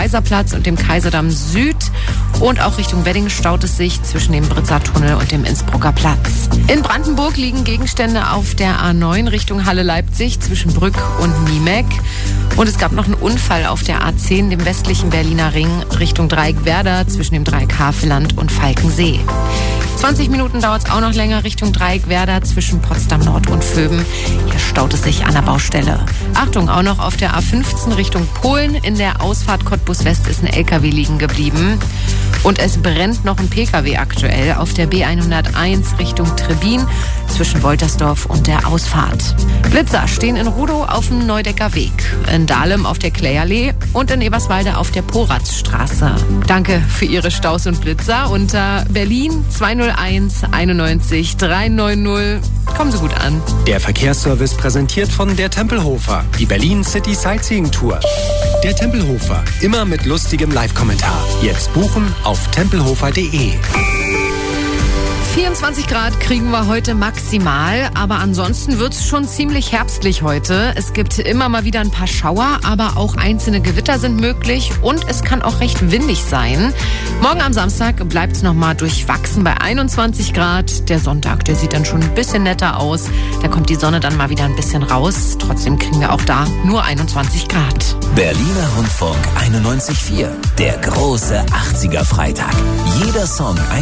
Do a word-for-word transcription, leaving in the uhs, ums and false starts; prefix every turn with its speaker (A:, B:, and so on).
A: Kaiserplatz und dem Kaiserdamm Süd. Und auch Richtung Wedding staut es sich zwischen dem Britzer-Tunnel und dem Innsbrucker Platz. In Brandenburg liegen Gegenstände auf der A neun Richtung Halle-Leipzig zwischen Brück und Niemek. Und es gab noch einen Unfall auf der A zehn, dem westlichen Berliner Ring, Richtung Dreieck-Werder zwischen dem Dreieck Havelland und Falkensee. zwanzig Minuten dauert es auch noch länger Richtung Dreieck-Werder zwischen Potsdam-Nord und Vöben. Hier staut es sich an der Baustelle. Achtung, auch noch auf der A fünfzehn Richtung Polen. In der Ausfahrt Cottbus West ist ein L K W liegen geblieben. Und es brennt noch ein P K W aktuell auf der B hunderteins Richtung Trebin zwischen Woltersdorf und der Ausfahrt. Blitzer stehen in Rudow auf dem Neudecker Weg, in Dahlem auf der Kläallee und in Eberswalde auf der Poratzstraße. Danke für Ihre Staus und Blitzer unter Berlin zwei null eins einundneunzig dreihundertneunzig. Kommen Sie gut an.
B: Der Verkehrsservice präsentiert von der Tempelhofer, die Berlin City Sightseeing Tour. Der Tempelhofer, immer mit lustigem Live-Kommentar. Jetzt buchen auf tempelhofer punkt de.
A: vierundzwanzig Grad kriegen wir heute maximal, aber ansonsten wird es schon ziemlich herbstlich heute. Es gibt immer mal wieder ein paar Schauer, aber auch einzelne Gewitter sind möglich und es kann auch recht windig sein. Morgen am Samstag bleibt es nochmal durchwachsen bei einundzwanzig Grad. Der Sonntag, der sieht dann schon ein bisschen netter aus. Da kommt die Sonne dann mal wieder ein bisschen raus. Trotzdem kriegen wir auch da nur einundzwanzig Grad.
C: Berliner Rundfunk einundneunzig Komma vier, der große achtziger Freitag. Jeder Song ein